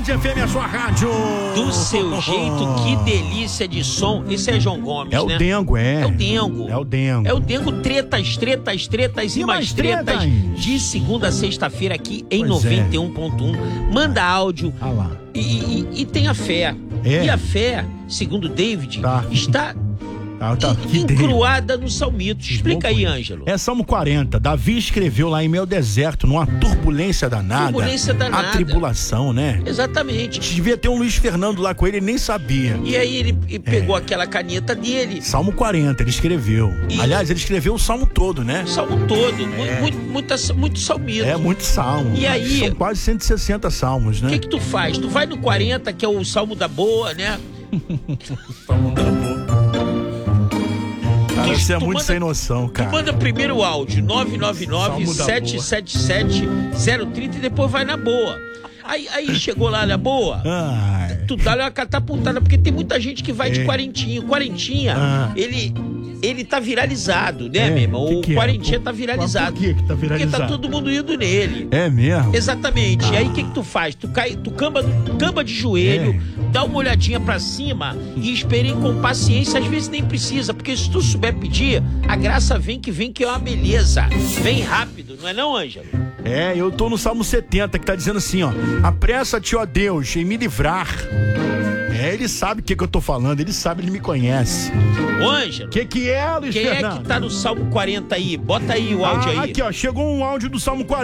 Band FM, a sua rádio. Do seu jeito, que delícia de som. Esse é João Gomes, né? É o Dengo, é. É o Dengo. É o Dengo. É o Dengo, tretas e mais tretas. De segunda a sexta-feira aqui em 91.1. Manda áudio. Ah lá. E tenha fé. É. E a fé, segundo David, está encruada no Salmitos. Explica aí, Ângelo. É Salmo 40. Davi escreveu lá em meio deserto, numa turbulência danada. Turbulência danada. A tribulação, né? Exatamente. Devia ter um Luiz Fernando lá com ele nem sabia. E aí ele pegou aquela caneta dele. Salmo 40, ele escreveu. Aliás, ele escreveu o salmo todo, né? O salmo todo. Muito salmito. É, muito salmo. E aí... São quase 160 salmos, né? O que tu faz? Tu vai no 40, que é o salmo da boa, né? Salmo da boa. Cara, você é muito sem noção, cara. Tu manda primeiro o áudio 999-777-030 e depois vai na boa. Aí chegou lá na boa, tu dá uma catapultada, porque tem muita gente que vai de quarentinha. Quarentinha, ele tá viralizado, né, meu irmão? O quarentinha tá viralizado. Por que tá viralizado? Porque tá todo mundo indo nele. É mesmo? Exatamente. E aí o que tu faz? Tu camba de joelho, dá uma olhadinha pra cima e espere com paciência. Às vezes nem precisa, porque se tu souber pedir, a graça vem que é uma beleza. Vem rápido, não é não, Ângelo? É, eu tô no Salmo 70, que tá dizendo assim, ó: apressa-te, ó Deus, em me livrar. É, ele sabe o que eu tô falando, ele sabe, ele me conhece. Ô, Ângelo. O que é, Luiz Fernando? Quem é que tá no Salmo 40 aí? Bota aí o áudio aí. Aqui, ó, chegou um áudio do Salmo 40.